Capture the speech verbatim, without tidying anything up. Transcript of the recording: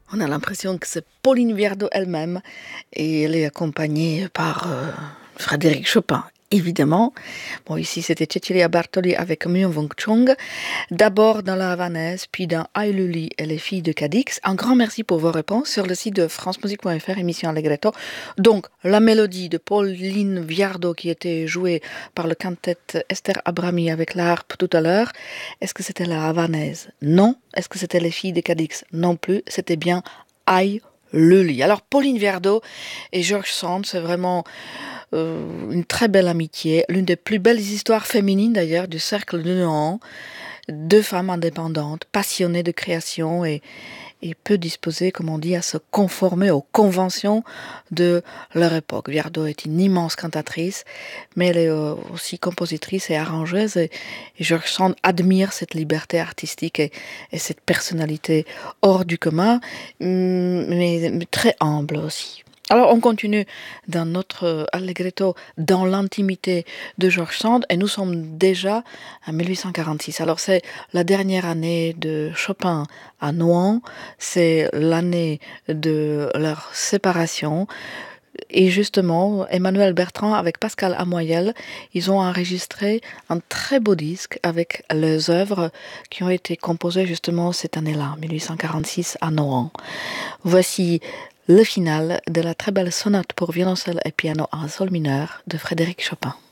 On a l'impression que c'est Pauline Viardot elle-même et elle est accompagnée par euh, Frédéric Chopin, évidemment. Bon, ici c'était Cecilia Bartoli avec Myung Wong Chung. D'abord dans la Havanaise, puis dans Aïe Luli et les filles de Cadix. Un grand merci pour vos réponses sur le site de francemusique point f r, émission Allegretto. Donc, la mélodie de Pauline Viardot qui était jouée par le quintet Esther Abrami avec la harpe tout à l'heure. Est-ce que c'était la Havanaise? Non. Est-ce que c'était les filles de Cadix? Non plus. C'était bien Aïe Luli. Alors, Pauline Viardot et Georges Sand, c'est vraiment euh, une très belle amitié. L'une des plus belles histoires féminines d'ailleurs du cercle de Nohant. Deux femmes indépendantes, passionnées de création et, et peu disposées, comme on dit, à se conformer aux conventions de leur époque. Viardot est une immense cantatrice, mais elle est euh, aussi compositrice et arrangeuse. Et, et Georges Sand admire cette liberté artistique et, et cette personnalité hors du commun, mais, mais très humble aussi. Alors on continue dans notre Allegretto dans l'intimité de Georges Sand et nous sommes déjà en mille huit cent quarante-six. Alors c'est la dernière année de Chopin à Nohant, c'est l'année de leur séparation. Et justement, Emmanuel Bertrand avec Pascal Amoyel, ils ont enregistré un très beau disque avec les œuvres qui ont été composées justement cette année-là, mille huit cent quarante-six à Nohant. Voici le final de la très belle sonate pour violoncelle et piano en sol mineur de Frédéric Chopin.